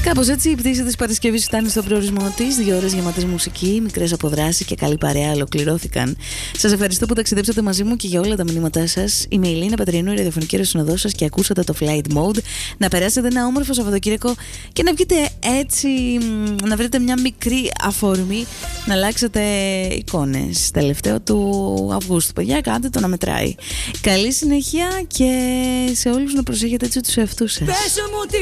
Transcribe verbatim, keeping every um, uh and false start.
Κάπως έτσι η πτήση της Παρασκευής φτάνει στον προορισμό της. Δύο ώρες γεμάτες μουσική, μικρές αποδράσεις και καλή παρέα ολοκληρώθηκαν. Σας ευχαριστώ που ταξιδέψατε μαζί μου και για όλα τα μηνύματά σας. Είμαι η Ελίνα Πατρινού, η ραδιοφωνική ρεσονοδός σας και ακούσατε το Flight Mode. Να περάσετε ένα όμορφο Σαββατοκύριακο και να βγείτε έτσι, να βρείτε μια μικρή αφορμή να αλλάξετε εικόνες. Τελευταίο του Αυγούστου, παιδιά, κάντε το να μετράει. Καλή συνέχεια και σε όλους να προσέχετε έτσι τους εαυτούς σας.